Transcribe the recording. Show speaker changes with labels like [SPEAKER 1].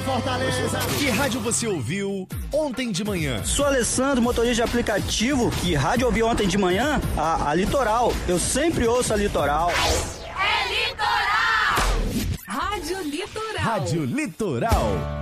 [SPEAKER 1] Fortaleza.
[SPEAKER 2] Que rádio você ouviu ontem de manhã?
[SPEAKER 3] Sou Alessandro, motorista de aplicativo. Que rádio ouvi ontem de manhã? A Litoral. Eu sempre ouço a Litoral.
[SPEAKER 4] É Litoral! Rádio Litoral.
[SPEAKER 2] Rádio Litoral.